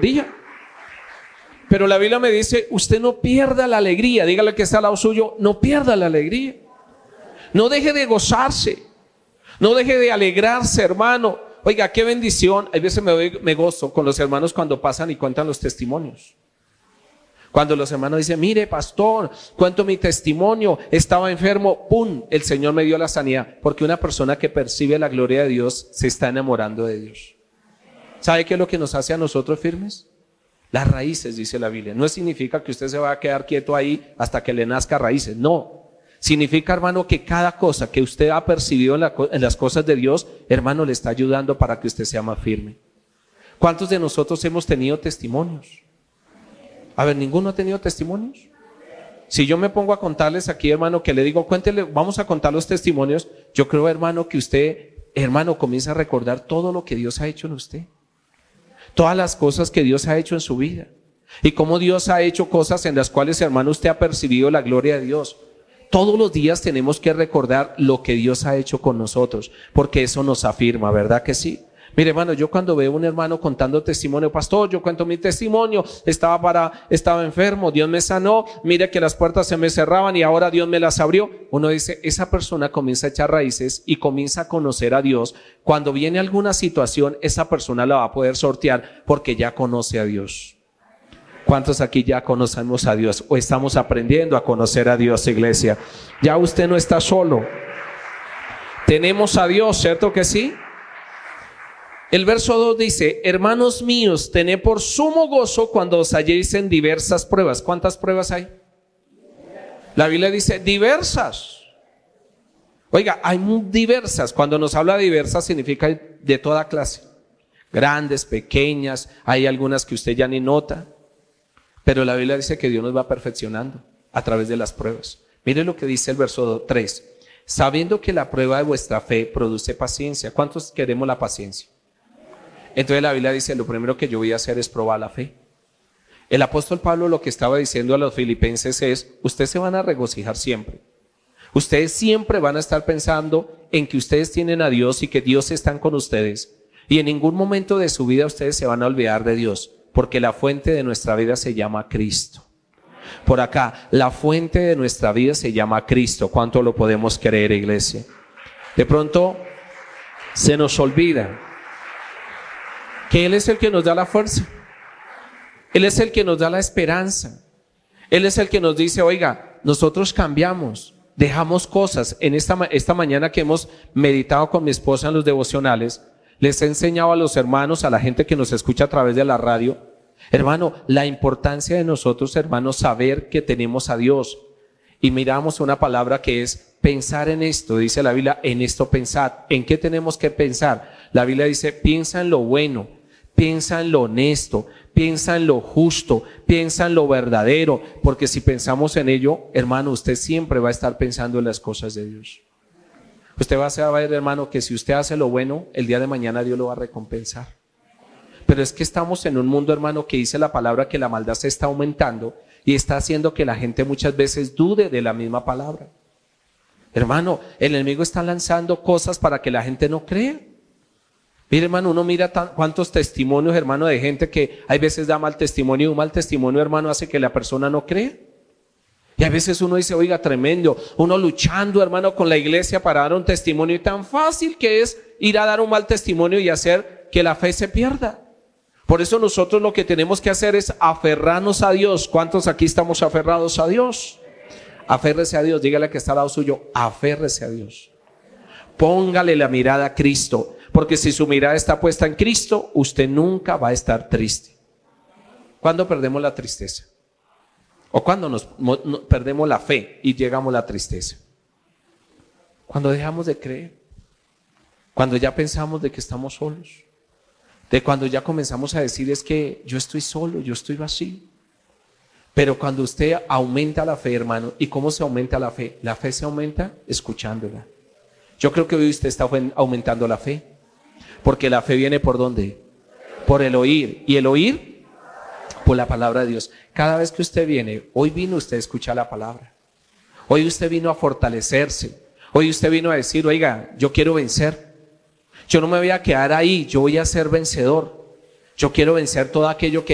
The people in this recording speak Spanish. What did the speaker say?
alegría. Pero la Biblia me dice, usted no pierda la alegría. Dígale que está al lado suyo, no pierda la alegría. No deje de gozarse. No deje de alegrarse, hermano. Oiga, qué bendición. A veces me gozo con los hermanos cuando pasan y cuentan los testimonios. Cuando los hermanos dicen, mire pastor, cuento mi testimonio, estaba enfermo, ¡pum! El Señor me dio la sanidad. Porque una persona que percibe la gloria de Dios se está enamorando de Dios. ¿Sabe qué es lo que nos hace a nosotros firmes? Las raíces, dice la Biblia. No significa que usted se va a quedar quieto ahí hasta que le nazca raíces, no. Significa, hermano, que cada cosa que usted ha percibido en las cosas de Dios, hermano, le está ayudando para que usted sea más firme. ¿Cuántos de nosotros hemos tenido testimonios? A ver, ¿ninguno ha tenido testimonios? Si yo me pongo a contarles aquí, hermano, que le digo, cuéntele, vamos a contar los testimonios, yo creo, hermano, que usted, hermano, comienza a recordar todo lo que Dios ha hecho en usted. Todas las cosas que Dios ha hecho en su vida. Y cómo Dios ha hecho cosas en las cuales, hermano, usted ha percibido la gloria de Dios. Todos los días tenemos que recordar lo que Dios ha hecho con nosotros, porque eso nos afirma, ¿verdad que sí? Mire, hermano, yo cuando veo un hermano contando testimonio, pastor, yo cuento mi testimonio, estaba enfermo, Dios me sanó, mire que las puertas se me cerraban y ahora Dios me las abrió. Uno dice, esa persona comienza a echar raíces y comienza a conocer a Dios. Cuando viene alguna situación, esa persona la va a poder sortear porque ya conoce a Dios. ¿Cuántos aquí ya conocemos a Dios o estamos aprendiendo a conocer a Dios, iglesia? Ya usted no está solo. Tenemos a Dios, ¿cierto que sí? El verso 2 dice, hermanos míos, tened por sumo gozo cuando os halléis en diversas pruebas. ¿Cuántas pruebas hay? La Biblia dice diversas. Oiga, hay muy diversas. Cuando nos habla de diversas significa de toda clase. Grandes, pequeñas, hay algunas que usted ya ni nota. Pero la Biblia dice que Dios nos va perfeccionando a través de las pruebas. Mire lo que dice el verso 3. Sabiendo que la prueba de vuestra fe produce paciencia. ¿Cuántos queremos la paciencia? Entonces la Biblia dice, lo primero que yo voy a hacer es probar la fe. El apóstol Pablo lo que estaba diciendo a los filipenses es, ustedes se van a regocijar siempre. Ustedes siempre van a estar pensando en que ustedes tienen a Dios y que Dios está con ustedes. Y en ningún momento de su vida ustedes se van a olvidar de Dios. Porque la fuente de nuestra vida se llama Cristo. Por acá, la fuente de nuestra vida se llama Cristo. ¿Cuánto lo podemos creer, iglesia? De pronto se nos olvida que Él es el que nos da la fuerza. Él es el que nos da la esperanza. Él es el que nos dice, oiga, nosotros cambiamos, dejamos cosas. En esta mañana que hemos meditado con mi esposa en los devocionales, les he enseñado a los hermanos, a la gente que nos escucha a través de la radio, hermano, la importancia de nosotros, hermanos, saber que tenemos a Dios. Y miramos una palabra que es pensar en esto, dice la Biblia, en esto pensad. ¿En qué tenemos que pensar? La Biblia dice, piensa en lo bueno, piensa en lo honesto, piensa en lo justo, piensa en lo verdadero, porque si pensamos en ello, hermano, usted siempre va a estar pensando en las cosas de Dios. Usted va a ver, hermano, que si usted hace lo bueno, el día de mañana Dios lo va a recompensar. Pero es que estamos en un mundo, hermano, que dice la palabra que la maldad se está aumentando y está haciendo que la gente muchas veces dude de la misma palabra. Hermano, el enemigo está lanzando cosas para que la gente no crea. Mire, hermano, uno mira cuántos testimonios, hermano, de gente que hay veces da mal testimonio y un mal testimonio, hermano, hace que la persona no crea. Y a veces uno dice, oiga, tremendo, uno luchando, hermano, con la iglesia para dar un testimonio y tan fácil que es ir a dar un mal testimonio y hacer que la fe se pierda. Por eso nosotros lo que tenemos que hacer es aferrarnos a Dios. ¿Cuántos aquí estamos aferrados a Dios? Aférrese a Dios, dígale que está al lado suyo, aférrese a Dios. Póngale la mirada a Cristo, porque si su mirada está puesta en Cristo, usted nunca va a estar triste. ¿Cuándo perdemos la tristeza? ¿O cuando perdemos la fe y llegamos a la tristeza? Cuando dejamos de creer. Cuando ya pensamos de que estamos solos. De cuando ya comenzamos a decir es que yo estoy solo, yo estoy vacío. Pero cuando usted aumenta la fe, hermano, ¿y cómo se aumenta la fe? La fe se aumenta escuchándola. Yo creo que hoy usted está aumentando la fe. Porque la fe viene ¿por dónde? Por el oír. ¿Y el oír? Por la palabra de Dios. Cada vez que usted viene, hoy vino usted a escuchar la palabra. Hoy usted vino a fortalecerse. Hoy usted vino a decir, oiga, yo quiero vencer. Yo no me voy a quedar ahí, yo voy a ser vencedor. Yo quiero vencer todo aquello que